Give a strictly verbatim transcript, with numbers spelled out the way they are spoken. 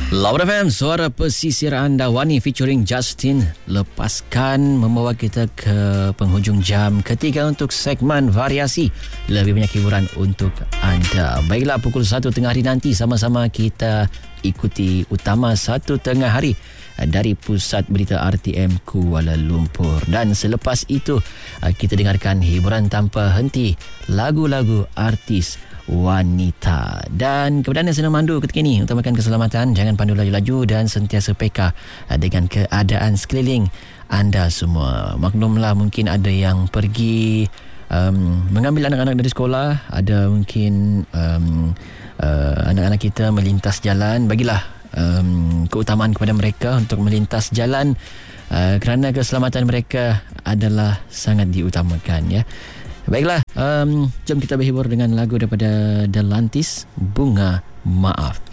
Laura F M, suara pesisir anda. Wani featuring Justin lepaskan membawa kita ke penghujung jam ketiga untuk segmen variasi. Lebih banyak hiburan untuk anda. Baiklah, pukul satu tengah hari nanti sama-sama kita ikuti utama satu tengah hari dari Pusat Berita R T M Kuala Lumpur. Dan selepas itu kita dengarkan hiburan tanpa henti, lagu-lagu artis wanita. Dan kepada anda senang mandu ketika ini, utamakan keselamatan, jangan pandu laju-laju dan sentiasa peka dengan keadaan sekeliling anda semua. Maklumlah, mungkin ada yang pergi um, mengambil anak-anak dari sekolah, ada mungkin um, uh, anak-anak kita melintas jalan. Bagilah um, keutamaan kepada mereka untuk melintas jalan uh, kerana keselamatan mereka adalah sangat diutamakan, ya. Baiklah, um, jom kita berhibur dengan lagu daripada The Lantis, Bunga Maaf.